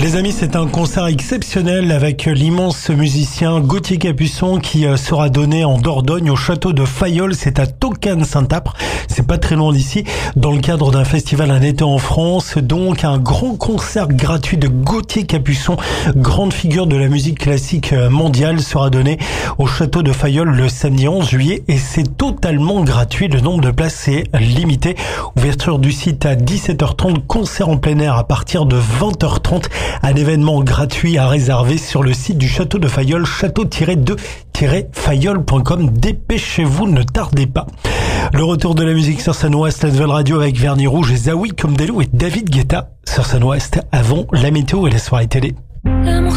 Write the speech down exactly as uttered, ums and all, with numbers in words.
Les amis, c'est un concert exceptionnel avec l'immense musicien Gauthier Capuçon qui sera donné en Dordogne au château de Fayolle. C'est à Tocane-Saint-Apre. C'est pas très loin d'ici. Dans le cadre d'un festival Un été en France. Donc, un grand concert gratuit de Gauthier Capuçon, grande figure de la musique classique mondiale, sera donné au château de Fayolle le samedi onze juillet et c'est totalement gratuit. Le nombre de places est limité. Ouverture du site à dix-sept heures trente, concert en plein air à partir de vingt heures trente. Un événement gratuit à réserver sur le site du château de Fayolle, château tiret deux tiret fayolle point com. Dépêchez-vous, ne tardez pas. Le retour de la musique sur Sun Ouest, la nouvelle radio avec Vernis Rouge et Zawi Comme des loups et David Guetta sur Sun Ouest avant la météo et les soirées télé.